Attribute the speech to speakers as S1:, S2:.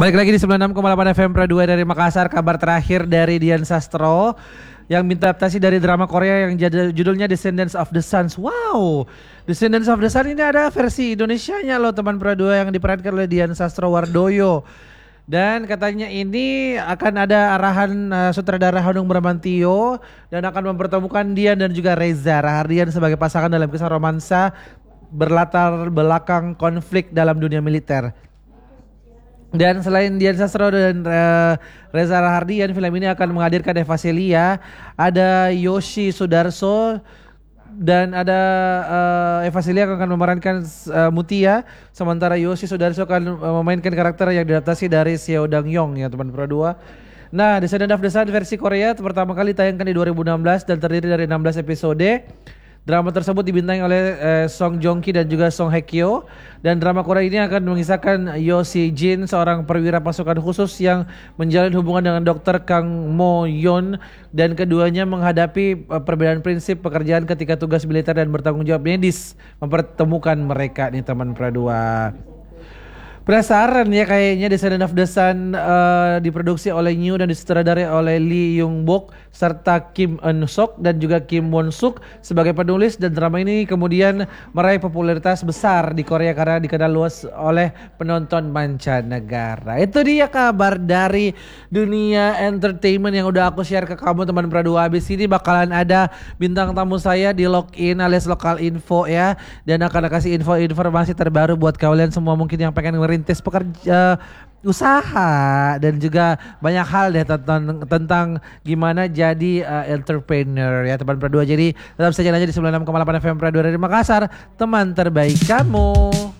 S1: Balik lagi di 96,8 FM Pro 2 dari Makassar. Kabar terakhir dari Dian Sastro yang minta adaptasi dari drama Korea yang judulnya Descendants of the Sun. Wow, Descendants of the Sun ini ada versi Indonesianya loh teman Pro 2 yang diperankan oleh Dian Sastro Wardoyo. Dan katanya ini akan ada arahan sutradara Hanung Bramantio dan akan mempertemukan Dian dan juga Reza Rahardian sebagai pasangan dalam kisah romansa berlatar belakang konflik dalam dunia militer. Dan selain Dian Sastro dan Reza Rahardian, film ini akan menghadirkan Eva Celia, ada Yoshi Sudarso, dan ada Eva Celia akan memerankan Mutia, sementara Yoshi Sudarso akan memainkan karakter yang diadaptasi dari Seo Dang Yong ya teman Pro 2. Nah, Descendants of the Sun versi Korea pertama kali tayangkan di 2016 dan terdiri dari 16 episode. Drama tersebut dibintangi oleh Song Joong Ki dan juga Song Hye Kyo. Dan drama Korea ini akan mengisahkan Yo Si Jin, seorang perwira pasukan khusus yang menjalin hubungan dengan Dr. Kang Mo Yeon. Dan keduanya menghadapi perbedaan prinsip pekerjaan ketika tugas militer dan bertanggung jawab medis mempertemukan mereka nih teman Pro 2. Penasaran ya kayaknya Descendants of the Sun diproduksi oleh New dan disutradarai oleh Lee Young Bok serta Kim Eun Sok dan juga Kim Won Suk sebagai penulis, dan drama ini kemudian meraih popularitas besar di Korea karena dikenal luas oleh penonton mancanegara. Itu dia kabar dari dunia entertainment yang udah aku share ke kamu teman Pro 2. Habis ini bakalan ada bintang tamu saya di login alias lokal info ya, dan akan kasih informasi terbaru buat kalian semua mungkin yang pengen merintis pekerja usaha dan juga banyak hal deh tentang gimana jadi entrepreneur ya teman Pro 2. Jadi tetap saja aja di 96,8 FM Pro 2 dari Makassar, teman terbaik kamu.